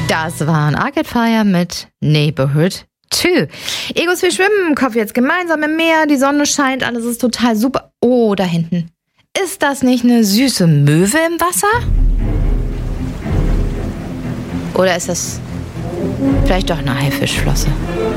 Das waren Arcade Fire mit Neighborhood 2. Egos, wir schwimmen im Kopf jetzt gemeinsam im Meer, die Sonne scheint, alles ist total super. Oh, da hinten. Ist das nicht eine süße Möwe im Wasser? Oder ist das vielleicht doch eine Haifischflosse?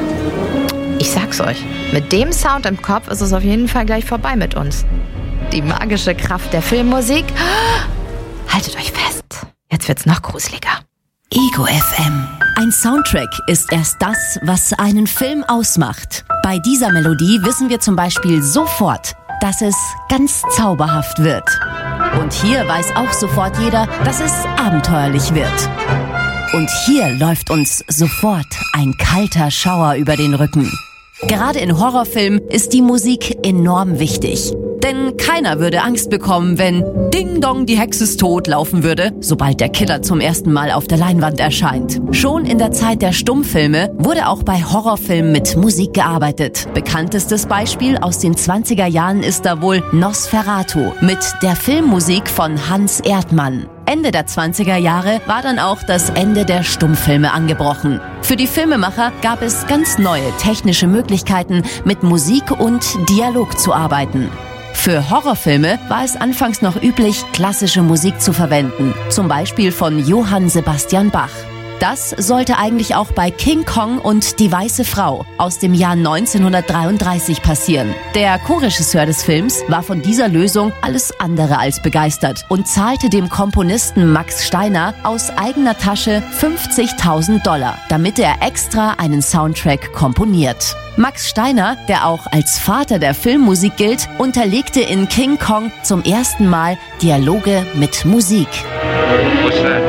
Ich sag's euch, mit dem Sound im Kopf ist es auf jeden Fall gleich vorbei mit uns. Die magische Kraft der Filmmusik. Haltet euch fest, jetzt wird's noch gruseliger. Ego FM. Ein Soundtrack ist erst das, was einen Film ausmacht. Bei dieser Melodie wissen wir zum Beispiel sofort, dass es ganz zauberhaft wird. Und hier weiß auch sofort jeder, dass es abenteuerlich wird. Und hier läuft uns sofort ein kalter Schauer über den Rücken. Gerade in Horrorfilmen ist die Musik enorm wichtig. Denn keiner würde Angst bekommen, wenn Ding Dong, die Hexe ist tot laufen würde, sobald der Killer zum ersten Mal auf der Leinwand erscheint. Schon in der Zeit der Stummfilme wurde auch bei Horrorfilmen mit Musik gearbeitet. Bekanntestes Beispiel aus den 20er Jahren ist da wohl Nosferatu mit der Filmmusik von Hans Erdmann. Ende der 20er Jahre war dann auch das Ende der Stummfilme angebrochen. Für die Filmemacher gab es ganz neue technische Möglichkeiten, mit Musik und Dialog zu arbeiten. Für Horrorfilme war es anfangs noch üblich, klassische Musik zu verwenden, zum Beispiel von Johann Sebastian Bach. Das sollte eigentlich auch bei King Kong und die weiße Frau aus dem Jahr 1933 passieren. Der Co-Regisseur des Films war von dieser Lösung alles andere als begeistert und zahlte dem Komponisten Max Steiner aus eigener Tasche $50.000, damit er extra einen Soundtrack komponiert. Max Steiner, der auch als Vater der Filmmusik gilt, unterlegte in King Kong zum ersten Mal Dialoge mit Musik. What's that?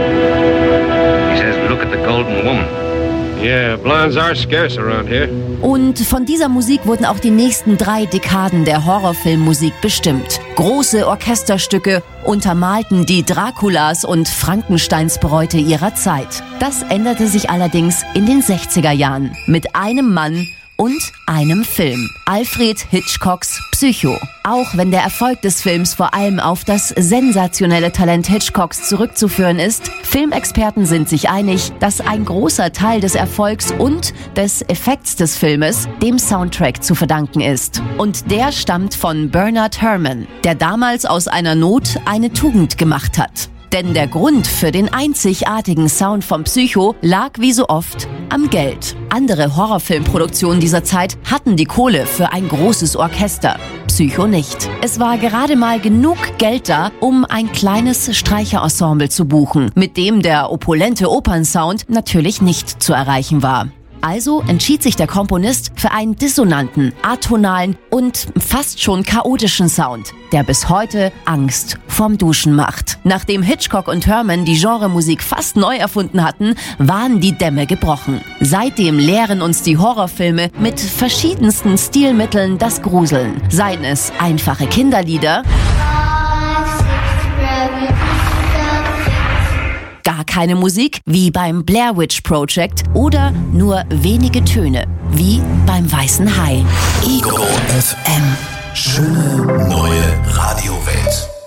He says, look at the golden woman. Yeah, blondes are scarce around here. Und von dieser Musik wurden auch die nächsten 3 Dekaden der Horrorfilmmusik bestimmt. Große Orchesterstücke untermalten die Draculas und Frankensteins Bräute ihrer Zeit. Das änderte sich allerdings in den 60er Jahren mit einem Mann und einem Film. Alfred Hitchcocks Psycho. Auch wenn der Erfolg des Films vor allem auf das sensationelle Talent Hitchcocks zurückzuführen ist, Filmexperten sind sich einig, dass ein großer Teil des Erfolgs und des Effekts des Filmes dem Soundtrack zu verdanken ist. Und der stammt von Bernard Herrmann, der damals aus einer Not eine Tugend gemacht hat. Denn der Grund für den einzigartigen Sound von Psycho lag wie so oft am Geld. Andere Horrorfilmproduktionen dieser Zeit hatten die Kohle für ein großes Orchester. Psycho nicht. Es war gerade mal genug Geld da, um ein kleines Streicherensemble zu buchen, mit dem der opulente Opernsound natürlich nicht zu erreichen war. Also entschied sich der Komponist für einen dissonanten, atonalen und fast schon chaotischen Sound, der bis heute Angst vorm Duschen macht. Nachdem Hitchcock und Herrmann die Genremusik fast neu erfunden hatten, waren die Dämme gebrochen. Seitdem lehren uns die Horrorfilme mit verschiedensten Stilmitteln das Gruseln. Seien es einfache Kinderlieder, gar keine Musik, wie beim Blair Witch Project, oder nur wenige Töne, wie beim Weißen Hai. Ego FM. Schöne neue Radiowelt.